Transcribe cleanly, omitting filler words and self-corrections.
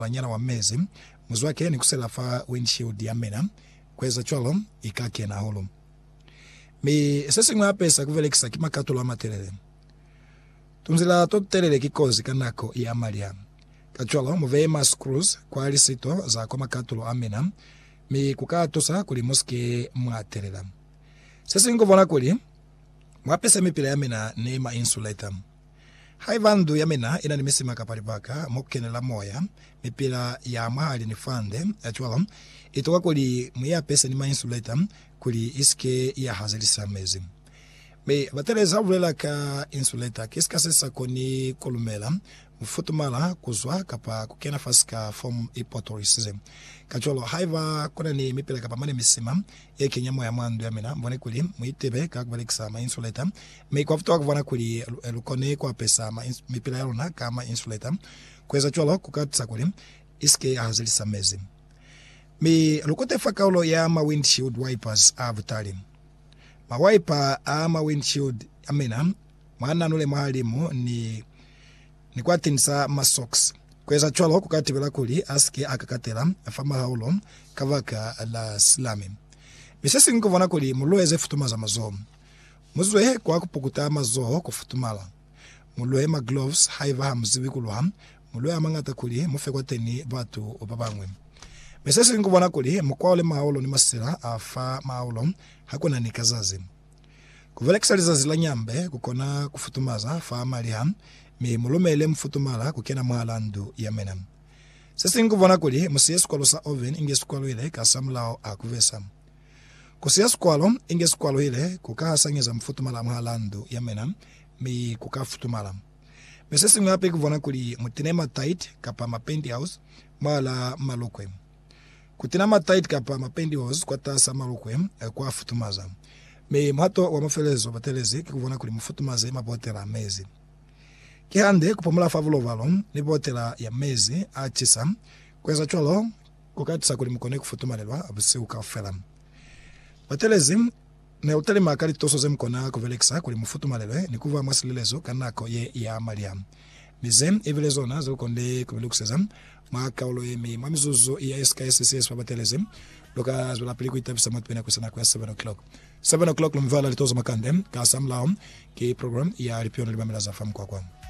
nyana wa mezi muzi wake ni kuselafa windshield ya mena kweza chwalo ikake na holo mi sesi ngwa pesa kuvelekisa kimakatulo amaterere tunzila toterere kikozi kanako ya amalia kachwalo muvema screws kwa alisito za kwa makatulo amena mi kukatosa kuli moske mwaterera sesi ngovona kuli mwapesa mipila ya mena nema insulator haivandu ya mena ina nimisima kapalipaka mokenela moya mipila ya mahali ni fande achwalo itoka kuli muya pesa ni ma insulator kuli iske ya hazilisa mezi me bateleza ulela ka insulator kiska sesa koni kolumela mfutumala kuzwa kapa kukena fasika form ipotorisism kacholo haiva kuna ni mipila kapa mane misima yeke nyamo ya mwandu ya mena mbone kuli muitebe kakbalekisa ma insulator me kwa futuwa kuvana kuli lukone kwa pesa mipila ya luna kama insulator kweza cholo kukatisa kuli iske ya hazilisa mezi mi lukote fakaulo ya ma windshield wipers avutali ma wiper ama windshield amena maana nule mahalimu ni kwa tinsa ma socks kweza chwalo kukati bila kuli aske akakatela afama haulo kavaka la slami misesi ngovona kuli mulueze futuma za mazo muzwe kwa kupukuta mazo kufutumala muluwe ma gloves haiva hamzibi kulwa muluwe amangata kuli mufe kwa teni batu obabangwe mesesi ngubona kuli mkwale maulo ni masira afa maulo hakuna nikazazi kuvelekisaliza zila nyambe kukona kufutumaza fa malia mi mulumele mfutumala kukena mwalandu ya mena sesi ngubona kuli musiyesi kwalo sa oven ingesi kwalo ile kasamlao akuvesa kusiyesi kwalo ingesi kwalo ile kukahasangeza mfutumala mwalandu ya mena mi kukafutumala mesesi ngapi kuvona kuli mutinema tight kapa mapendi house mala malukwe kutina matight kapa mapendi house kwa tasa malukwe kwa futumaza me mato wa mafelezo batelezi kuvona kuli mfutumaza mabotela mezi kihande kupomula favulo valon ni botela ya mezi achisa kweza cholo kukatisa kuli mkone kufutumalelwa abisi ukafela batelezi ne utali makali toso ze mkona kuvelekisa kuli mfutumalelwe ni kuva masililezo kanako ye ya malia mize evelezo na zo konde kuvelukuseza makaulo yemi mamizuzo ya SKSS babateleze loka zola peliko itabisa matpena kusana kwa 7 o'clock 7 o'clock lumvala litozo makande ka samlao ki program ya ripiono libamela za fam kwa